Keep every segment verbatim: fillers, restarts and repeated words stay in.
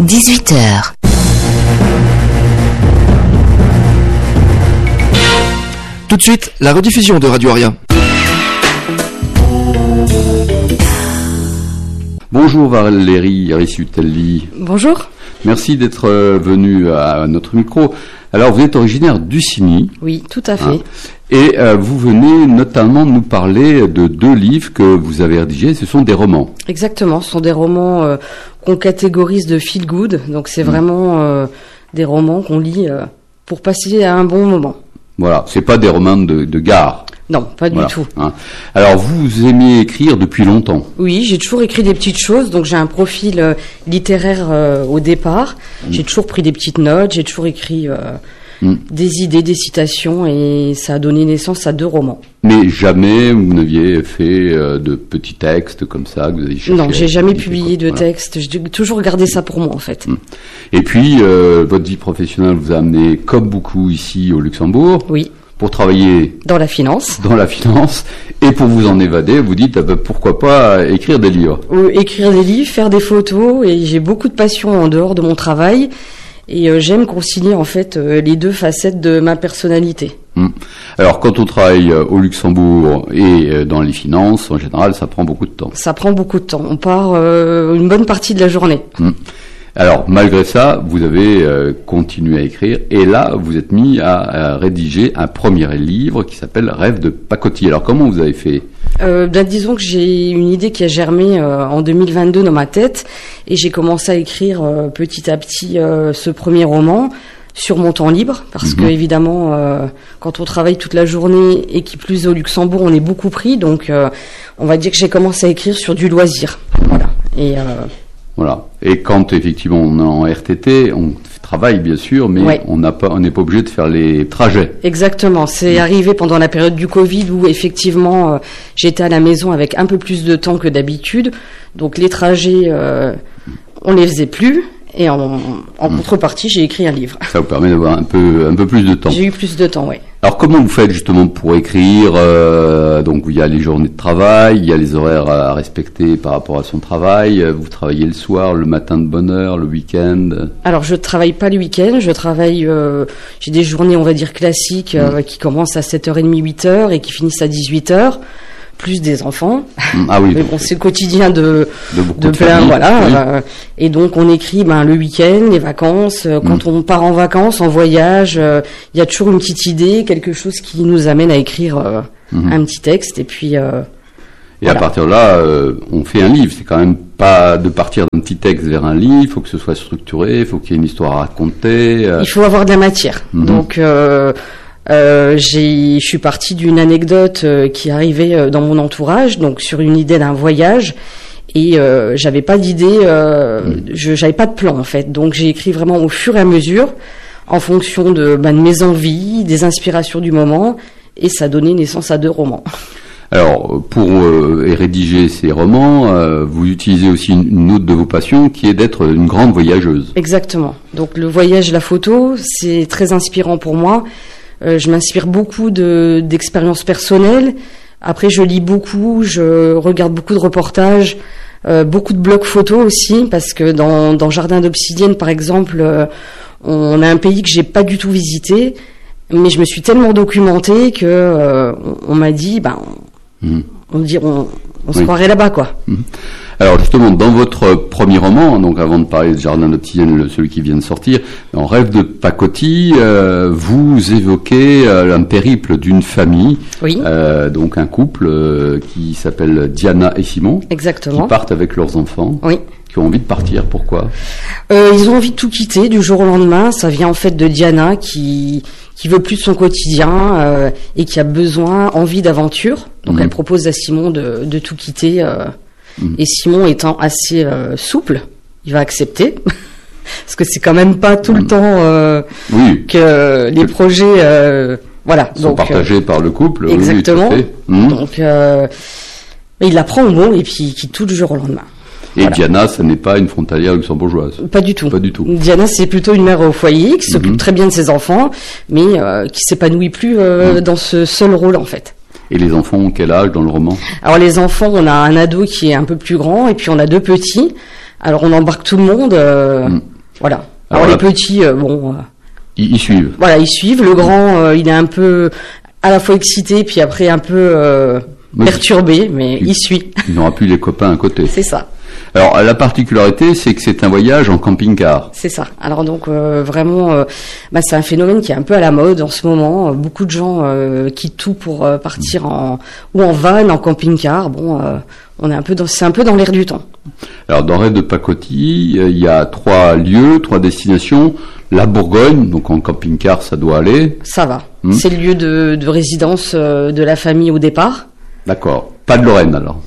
dix-huit heures. Tout de suite, la rediffusion de Radio Aria. Bonjour Valérie Rissutelli. Bonjour. Merci d'être venue à notre micro. Alors, vous êtes originaire d'Ussigny. Oui, tout à fait. Hein, et euh, vous venez notamment nous parler de deux livres que vous avez rédigés. Ce sont des romans. Exactement, ce sont des romans euh, qu'on catégorise de feel good. Donc, c'est mmh. vraiment euh, des romans qu'on lit euh, pour passer un bon moment. Voilà, c'est pas des romans de, de gare. Non, pas du voilà, tout. Hein. Alors, vous aimez écrire depuis longtemps? Oui, j'ai toujours écrit des petites choses. Donc, j'ai un profil euh, littéraire euh, au départ. Mmh. J'ai toujours pris des petites notes. J'ai toujours écrit euh, mmh. des idées, des citations. Et ça a donné naissance à deux romans. Mais jamais vous n'aviez fait euh, de petits textes comme ça que vous avez cherché? Non, j'ai jamais publié de voilà. texte. J'ai toujours gardé ça pour moi, en fait. Mmh. Et puis, euh, votre vie professionnelle vous a amené, comme beaucoup ici au Luxembourg. Oui. Pour travailler dans la finance, dans la finance, et pour vous en évader, vous dites ah ben, pourquoi pas écrire des livres. Euh, écrire des livres, faire des photos, et j'ai beaucoup de passion en dehors de mon travail, et euh, j'aime concilier en fait euh, les deux facettes de ma personnalité. Hum. Alors quand on travaille euh, au Luxembourg et euh, dans les finances, en général, ça prend beaucoup de temps. Ça prend beaucoup de temps. On part euh, une bonne partie de la journée. Hum. Alors, malgré ça, vous avez euh, continué à écrire, et là, vous êtes mis à, à rédiger un premier livre qui s'appelle Rêve de pacotille. Alors, comment vous avez fait? euh, ben, disons que j'ai une idée qui a germé euh, en deux mille vingt-deux dans ma tête, et j'ai commencé à écrire euh, petit à petit euh, ce premier roman sur mon temps libre, parce mmh. que évidemment, euh, quand on travaille toute la journée, et qui plus au Luxembourg, on est beaucoup pris, donc euh, on va dire que j'ai commencé à écrire sur du loisir. Voilà. Et... Euh, Voilà. Et quand effectivement on est en R T T, on travaille bien sûr, mais ouais. on n'a pas, on n'est pas obligé de faire les trajets. Exactement. C'est mmh. arrivé pendant la période du Covid où effectivement euh, j'étais à la maison avec un peu plus de temps que d'habitude, donc les trajets euh, on les faisait plus. Et en, en mmh. contrepartie, j'ai écrit un livre. Ça vous permet d'avoir un peu, un peu plus de temps. J'ai eu plus de temps, oui. Alors, comment vous faites justement pour écrire euh, Donc, il y a les journées de travail, il y a les horaires à respecter par rapport à son travail. Vous travaillez le soir, le matin de bonne heure, le week-end? Alors, je travaille pas le week-end. Je travaille. Euh, j'ai des journées, on va dire classiques, mmh. euh, qui commencent à sept heures trente, huit heures et qui finissent à dix-huit heures. Plus des enfants. Ah oui. Mais bon, c'est le quotidien de, de, beaucoup de, de plein, familles, voilà. Oui. Euh, et donc, on écrit, ben, le week-end, les vacances. Euh, quand mmh. on part en vacances, en voyage, il euh, y a toujours une petite idée, quelque chose qui nous amène à écrire euh, mmh. un petit texte. Et puis, euh, et voilà. à partir de là, euh, on fait un livre. C'est quand même pas de partir d'un petit texte vers un livre. Il faut que ce soit structuré. Il faut qu'il y ait une histoire à raconter. Euh. Il faut avoir de la matière. Mmh. Donc, euh, Euh, j'ai, je suis partie d'une anecdote euh, qui arrivait euh, dans mon entourage, donc sur une idée d'un voyage, et euh, j'avais pas d'idée, euh, mmh. je, j'avais pas de plan en fait, donc j'ai écrit vraiment au fur et à mesure, en fonction de, ben, de mes envies, des inspirations du moment, et ça a donné naissance à deux romans. Alors, pour euh, rédiger ces romans, euh, vous utilisez aussi une, une autre de vos passions, qui est d'être une grande voyageuse. Exactement. Donc le voyage, la photo, c'est très inspirant pour moi. Euh, je m'inspire beaucoup de, d'expériences personnelles. Après, je lis beaucoup, je regarde beaucoup de reportages, euh, beaucoup de blogs photos aussi, parce que dans, dans Jardin d'Obsidienne, par exemple, euh, on a un pays que j'ai pas du tout visité, mais je me suis tellement documentée que euh, on, on m'a dit, ben, mmh. on dit, on, on se oui. croirait là-bas, quoi. Mmh. Alors justement, dans votre premier roman, donc avant de parler de Jardin d'Obsidienne, celui qui vient de sortir, en Rêve de pacotille, euh, vous évoquez euh, un périple d'une famille, oui. euh, donc un couple euh, qui s'appelle Diana et Simon, exactement, qui partent avec leurs enfants, oui. qui ont envie de partir. Pourquoi? euh, Ils ont envie de tout quitter du jour au lendemain. Ça vient en fait de Diana qui qui veut plus de son quotidien euh, et qui a besoin, envie d'aventure. Donc mmh. elle propose à Simon de, de tout quitter. Euh, mmh. Et Simon étant assez euh, souple, il va accepter. Parce que c'est quand même pas tout le mmh. temps euh, oui. que les projets, euh, voilà, sont donc, partagés euh, par le couple. Exactement. Oui, mmh. Donc euh, il la prend au mot et puis il quitte tout du jour au lendemain. Et voilà. Diana, ce n'est pas une frontalière luxembourgeoise. Pas du tout. Pas du tout. Diana, c'est plutôt une mère au foyer qui s'occupe mmh. très bien de ses enfants, mais euh, qui s'épanouit plus euh, mmh. dans ce seul rôle en fait. Et les enfants ont quel âge dans le roman? Alors les enfants, on a un ado qui est un peu plus grand et puis on a deux petits. Alors on embarque tout le monde, euh, mmh. voilà. Alors, Alors les la... petits, euh, bon... Euh, ils, ils suivent. Voilà, ils suivent. Le grand, euh, il est un peu à la fois excité, puis après un peu euh, perturbé, mais il, il suit. Il n'aura plus les copains à côté. C'est ça. Alors la particularité, c'est que c'est un voyage en camping-car. C'est ça. Alors donc euh, vraiment, euh, bah, c'est un phénomène qui est un peu à la mode en ce moment. Beaucoup de gens euh, quittent tout pour euh, partir en ou en van, en camping-car. Bon, euh, on est un peu dans, c'est un peu dans l'air du temps. Alors dans Rêve de pacotille, il y a trois lieux, trois destinations. La Bourgogne, donc en camping-car, ça doit aller. Ça va. Hum. C'est le lieu de, de résidence euh, de la famille au départ. D'accord. Pas de Lorraine alors.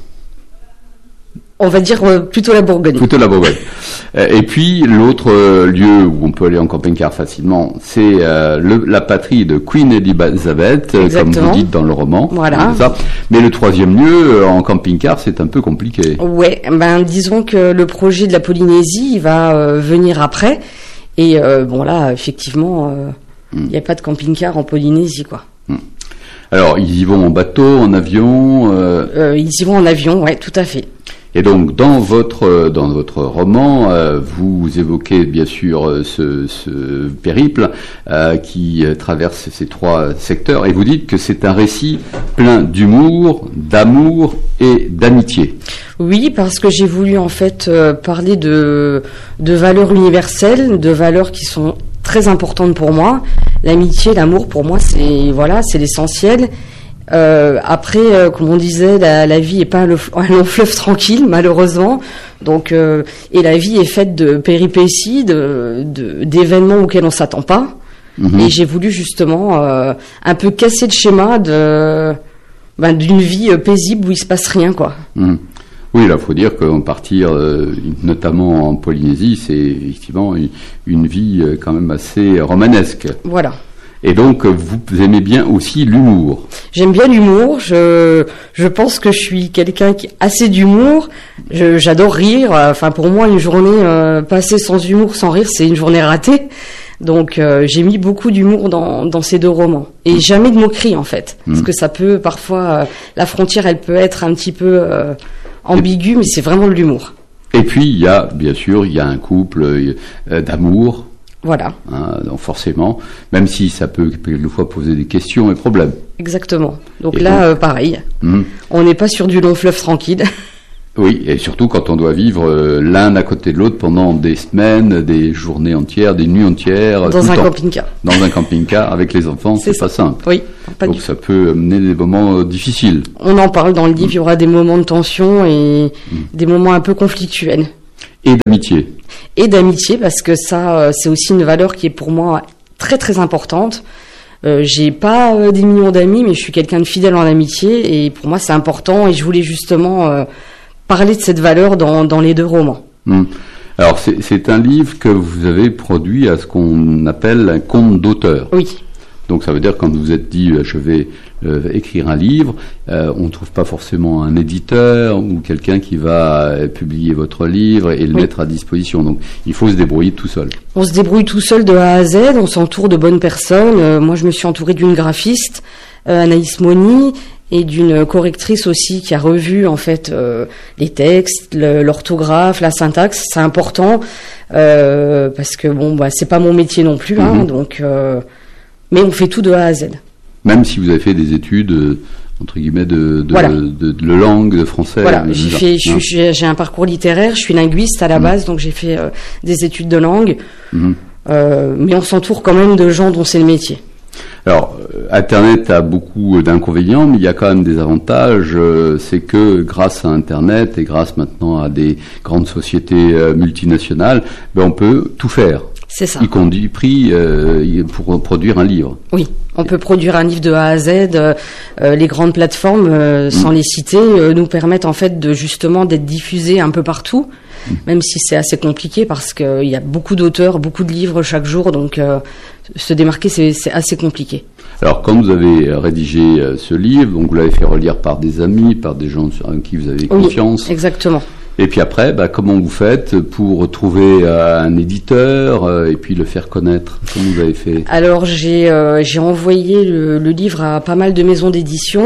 On va dire euh, plutôt la Bourgogne. Plutôt la Bourgogne. Et puis l'autre euh, lieu où on peut aller en camping-car facilement, c'est euh, le, la patrie de Queen Elizabeth, euh, comme vous dites dans le roman. Voilà. Ça. Mais le troisième lieu euh, en camping-car, c'est un peu compliqué. Ouais, ben disons que le projet de la Polynésie, il va euh, venir après. Et euh, bon là, effectivement, il euh, n'y mm. a pas de camping-car en Polynésie, quoi. Mm. Alors ils y vont en bateau, en avion. Euh... Euh, ils y vont en avion, ouais, tout à fait. Et donc dans votre dans votre roman, euh, vous évoquez bien sûr ce, ce périple euh, qui traverse ces trois secteurs, et vous dites que c'est un récit plein d'humour, d'amour et d'amitié. Oui, parce que j'ai voulu en fait euh, parler de de valeurs universelles, de valeurs qui sont très importantes pour moi. L'amitié, l'amour, pour moi, c'est voilà, c'est l'essentiel. Euh, après, euh, comme on disait, la, la vie est pas un, le, un long fleuve tranquille, malheureusement. Donc, euh, et la vie est faite de péripéties, de, de d'événements auxquels on s'attend pas. Mmh. Et j'ai voulu justement euh, un peu casser le schéma de ben, d'une vie euh, paisible où il se passe rien, quoi. Mmh. Oui, là, faut dire qu'en partir, euh, notamment en Polynésie, c'est effectivement une, une vie euh, quand même assez romanesque. Voilà. Et donc, vous aimez bien aussi l'humour. J'aime bien l'humour. Je, je pense que je suis quelqu'un qui a assez d'humour. Je, j'adore rire. Enfin, pour moi, une journée euh, passée sans humour, sans rire, c'est une journée ratée. Donc, euh, j'ai mis beaucoup d'humour dans, dans ces deux romans. Et mmh. jamais de moquerie, en fait. Mmh. Parce que ça peut, parfois, euh, la frontière, elle peut être un petit peu euh, ambiguë, mais c'est vraiment de l'humour. Et puis, il y a, bien sûr, il y a un couple euh, d'amour. Voilà. Hein, donc forcément, même si ça peut quelquefois poser des questions et problèmes. Exactement. Donc et là, donc, euh, pareil. Mm-hmm. On n'est pas sur du long fleuve tranquille. Oui, et surtout quand on doit vivre euh, l'un à côté de l'autre pendant des semaines, des journées entières, des nuits entières. Dans un camping-car. Dans un camping-car avec les enfants, c'est, c'est pas simple. Oui. Pas donc ça peut mener des moments euh, difficiles. On en parle dans le livre, mm. il y aura des moments de tension et mm. des moments un peu conflictuels. Et d'amitié. Et d'amitié, parce que ça, c'est aussi une valeur qui est pour moi très très importante. Euh, j'ai pas euh, des millions d'amis, mais je suis quelqu'un de fidèle en amitié, et pour moi c'est important, et je voulais justement euh, parler de cette valeur dans, dans les deux romans. Mmh. Alors c'est, c'est un livre que vous avez produit à ce qu'on appelle un compte d'auteur. Oui. Donc ça veut dire quand vous vous êtes dit euh, je vais euh, écrire un livre, euh, on ne trouve pas forcément un éditeur ou quelqu'un qui va euh, publier votre livre et le oui. mettre à disposition. Donc il faut se débrouiller tout seul. On se débrouille tout seul de A à Z, on s'entoure de bonnes personnes. Euh, moi je me suis entourée d'une graphiste, euh, Anaïs Moni, et d'une correctrice aussi qui a revu en fait euh, les textes, le, l'orthographe, la syntaxe. C'est important euh, parce que bon bah c'est pas mon métier non plus, hein, mm-hmm. donc. Euh, Mais on fait tout de A à Z. Même si vous avez fait des études, euh, entre guillemets, de, de, voilà. de, de, de langue, de français. Voilà, j'ai, fait, je, je, j'ai un parcours littéraire, je suis linguiste à la mmh. base, donc j'ai fait euh, des études de langue. Mmh. Euh, mais on s'entoure quand même de gens dont c'est le métier. Alors, Internet a beaucoup d'inconvénients, mais il y a quand même des avantages. Euh, c'est que grâce à Internet et grâce maintenant à des grandes sociétés euh, multinationales, ben, on peut tout faire. C'est ça. Y compris euh, pour produire un livre. Oui, on peut produire un livre de A à Z. Euh, les grandes plateformes, euh, mmh. sans les citer, euh, nous permettent en fait de justement d'être diffusés un peu partout, mmh. même si c'est assez compliqué parce qu'il y a beaucoup d'auteurs, beaucoup de livres chaque jour, donc euh, se démarquer c'est, c'est assez compliqué. Alors quand vous avez rédigé euh, ce livre, donc vous l'avez fait relire par des amis, par des gens en qui vous avez confiance. Oui, exactement. Et puis après, bah, comment vous faites pour trouver euh, un éditeur euh, et puis le faire connaître? Comment vous avez fait? Alors j'ai euh, j'ai envoyé le, le livre à pas mal de maisons d'édition,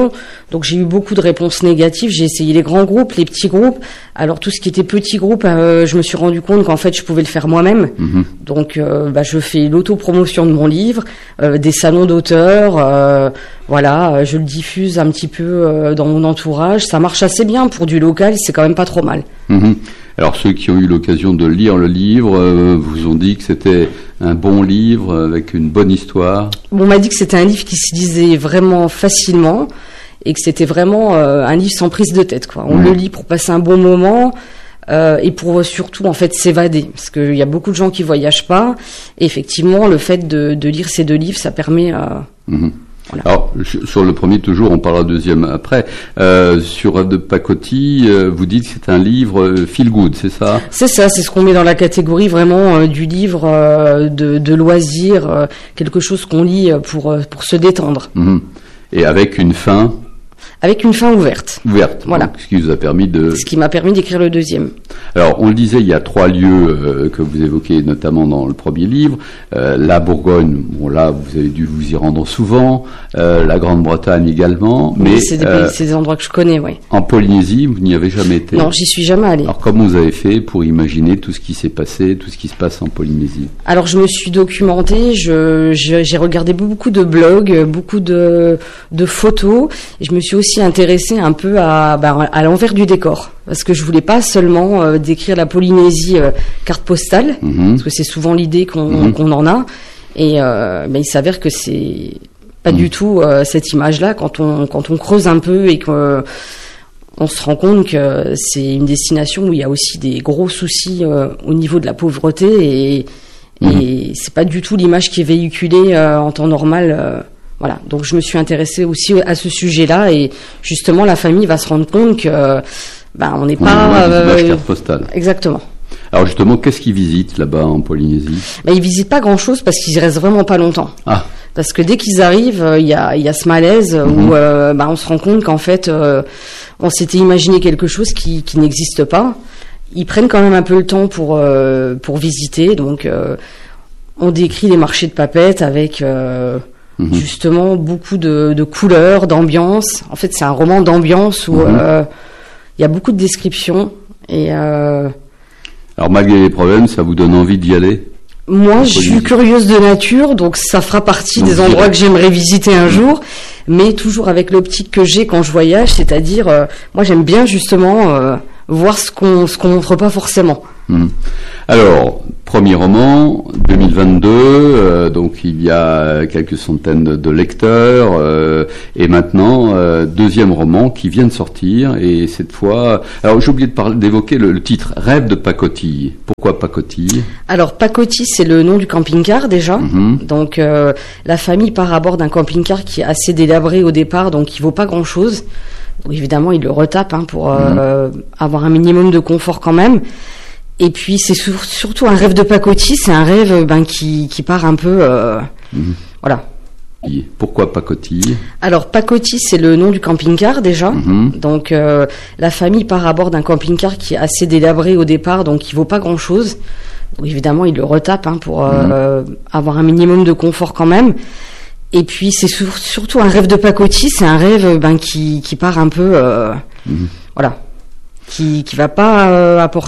Donc j'ai eu beaucoup de réponses négatives. J'ai essayé les grands groupes, les petits groupes. Alors tout ce qui était petits groupes, euh, je me suis rendu compte qu'en fait je pouvais le faire moi-même. Mmh. Donc euh, bah, je fais l'autopromotion de mon livre, euh, des salons d'auteurs, euh, voilà, je le diffuse un petit peu euh, dans mon entourage. Ça marche assez bien pour du local, c'est quand même pas trop mal. Mmh. Alors ceux qui ont eu l'occasion de lire le livre euh, vous ont dit que c'était un bon livre avec une bonne histoire. Bon, on m'a dit que c'était un livre qui se lisait vraiment facilement et que c'était vraiment euh, un livre sans prise de tête, quoi. On mmh. le lit pour passer un bon moment euh, et pour surtout en fait s'évader, parce qu'il y a beaucoup de gens qui voyagent pas. Et effectivement, le fait de, de lire ces deux livres, ça permet. Euh, mmh. Voilà. Alors, sur le premier, toujours, on parlera deuxième après. Euh, sur Rêve de Pacotille, euh, vous dites que c'est un livre euh, feel good, c'est ça? C'est ça, c'est ce qu'on met dans la catégorie vraiment euh, du livre euh, de, de loisirs, euh, quelque chose qu'on lit pour, euh, pour se détendre. Mmh. Et avec une fin? Avec une fin ouverte. Ouverte, voilà. Donc, ce qui vous a permis de... Ce qui m'a permis d'écrire le deuxième. Alors, on le disait, il y a trois lieux euh, que vous évoquez, notamment dans le premier livre. Euh, la Bourgogne, bon là, vous avez dû vous y rendre souvent. Euh, la Grande-Bretagne également. Mais oui, c'est des, euh, c'est des endroits que je connais, oui. En Polynésie, vous n'y avez jamais été? Non, j'y suis jamais allée. Alors, comment vous avez fait pour imaginer tout ce qui s'est passé, tout ce qui se passe en Polynésie? Alors, je me suis documentée, je, je, j'ai regardé beaucoup de blogs, beaucoup de, de photos, et je me suis aussi intéressée un peu à, bah, à l'envers du décor, parce que je voulais pas seulement euh, décrire la Polynésie euh, carte postale, mmh. parce que c'est souvent l'idée qu'on, mmh. qu'on en a, et euh, bah, il s'avère que c'est pas mmh. du tout euh, cette image-là quand on quand on creuse un peu et qu'on euh, on se rend compte que c'est une destination où il y a aussi des gros soucis euh, au niveau de la pauvreté et, mmh. et c'est pas du tout l'image qui est véhiculée euh, en temps normal. Euh, Voilà, donc je me suis intéressée aussi à ce sujet-là et justement la famille va se rendre compte que ben on n'est pas euh, carte postale. Exactement. Alors justement, qu'est-ce qu'ils visitent là-bas en Polynésie? Ben ils visitent pas grand-chose parce qu'ils y restent vraiment pas longtemps. Ah. Parce que dès qu'ils arrivent, il y a il y a ce malaise mm-hmm. où euh, ben on se rend compte qu'en fait euh, on s'était imaginé quelque chose qui qui n'existe pas. Ils prennent quand même un peu le temps pour euh, pour visiter, donc euh, on décrit les marchés de Papeete avec euh, Mmh. justement beaucoup de, de couleurs, d'ambiance. En fait, c'est un roman d'ambiance où il mmh. euh, y a beaucoup de descriptions. Et euh... alors, malgré les problèmes, ça vous donne envie d'y aller? Moi, je suis curieuse de nature, donc ça fera partie donc, des endroits que j'aimerais visiter un mmh. jour, mais toujours avec l'optique que j'ai quand je voyage, c'est-à-dire, euh, moi, j'aime bien justement euh, voir ce qu'on ce qu'on montre pas forcément. Mmh. Alors, premier roman, deux mille vingt-deux, euh, donc il y a quelques centaines de lecteurs, euh, et maintenant, euh, deuxième roman qui vient de sortir, et cette fois... Alors, j'ai oublié de parler, d'évoquer le, le titre, Rêve de Pacotille. Pourquoi Pacotille? Alors, Pacotille, c'est le nom du camping-car, déjà. Mmh. Donc, euh, la famille part à bord d'un camping-car qui est assez délabré au départ, donc qui vaut pas grand-chose. Donc, évidemment, ils le retapent hein, pour euh, mmh. avoir un minimum de confort quand même. Et puis c'est sur, surtout un rêve de pacotille, c'est un rêve ben, qui, qui part un peu... Euh, mmh. Voilà. Et pourquoi Pacotille? Alors Pacotille, c'est le nom du camping-car déjà. Mmh. Donc euh, la famille part à bord d'un camping-car qui est assez délabré au départ, donc qui vaut pas grand-chose. Donc, évidemment, ils le retapent hein, pour euh, mmh. avoir un minimum de confort quand même. Et puis c'est sur, surtout un rêve de pacotille, c'est un rêve ben, qui, qui part un peu... Euh, mmh. Voilà. Qui, qui va pas euh, apporter